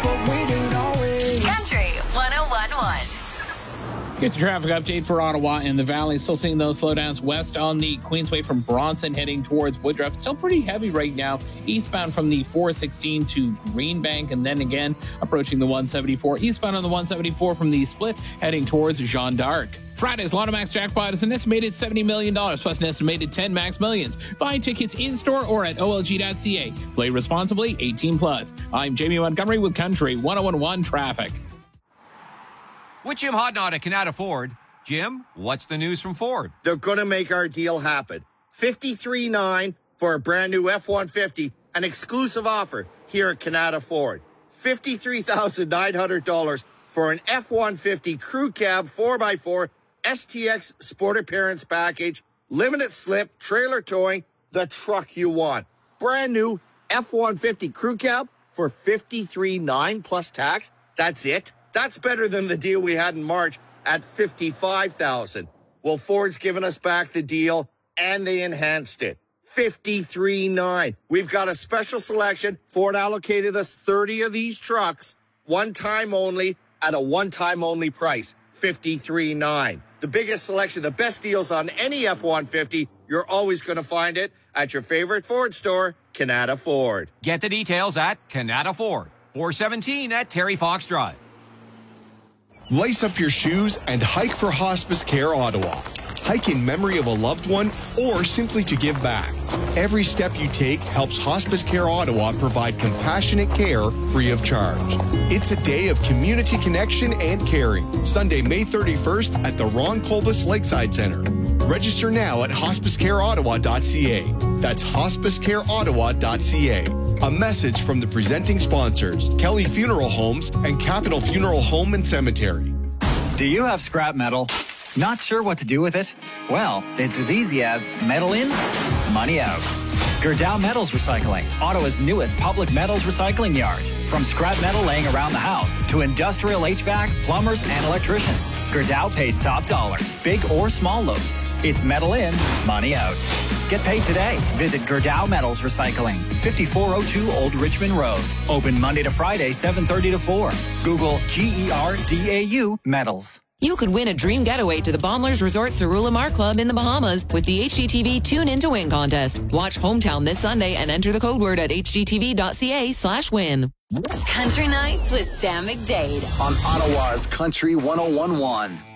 but we don't always. Country 101.1. Here's a traffic update for Ottawa and the Valley. Still seeing those slowdowns west on the Queensway from Bronson heading towards Woodruff. Still pretty heavy right now. Eastbound from the 416 to Greenbank, and then again approaching the 174. Eastbound on the 174 from the Split heading towards Jeanne d'Arc. Friday's Lotto Max jackpot is an estimated $70 million plus an estimated 10 Max Millions. Buy tickets in-store or at olg.ca. Play responsibly, 18 plus. I'm Jamie Montgomery with Country 101.1 Traffic. With Jim Hodnott at Canada Ford. Jim, what's the news from Ford? They're going to make our deal happen. $53,900 for a brand new F-150, an exclusive offer here at Canada Ford. $53,900 for an F-150 crew cab 4x4 STX Sport Appearance Package, limited slip, trailer towing, the truck you want. Brand new F-150 crew cab for $53,900 plus tax. That's it. That's better than the deal we had in March at $55,000. Well, Ford's given us back the deal, and they enhanced it. $53,900. We've got a special selection. Ford allocated us 30 of these trucks, one time only, at a one-time only price, $53,900. The biggest selection, the best deals on any F-150, you're always going to find it at your favorite Ford store, Canada Ford. Get the details at Canada Ford, 417 at Terry Fox Drive. Lace up your shoes and hike for Hospice Care Ottawa. Hike in memory of a loved one or simply to give back. Every step you take helps Hospice Care Ottawa provide compassionate care free of charge. It's a day of community connection and caring. Sunday, May 31st at the Ron Colbus Lakeside Center. Register now at hospicecareottawa.ca. That's hospicecareottawa.ca. A message from the presenting sponsors, Kelly Funeral Homes and Capital Funeral Home and Cemetery. Do you have scrap metal? Not sure what to do with it? Well, it's as easy as metal in, money out. Gerdau Metals Recycling, Ottawa's newest public metals recycling yard. From scrap metal laying around the house to industrial HVAC, plumbers, and electricians, Gerdau pays top dollar, big or small loads. It's metal in, money out. Get paid today. Visit Gerdau Metals Recycling, 5402 Old Richmond Road. Open Monday to Friday, 7:30 to 4. Google GERDAU Metals. You could win a dream getaway to the Bombers Resort Cerula Mar Club in the Bahamas with the HGTV Tune In to Win contest. Watch Hometown this Sunday and enter the code word at hgtv.ca/win. Country Nights with Sam McDade on Ottawa's Country 101.1.